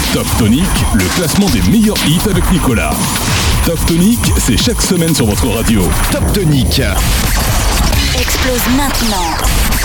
Top Tonic, le classement des meilleurs hits avec Nicolas. Top Tonic, c'est chaque semaine sur votre radio. Top Tonic explose maintenant.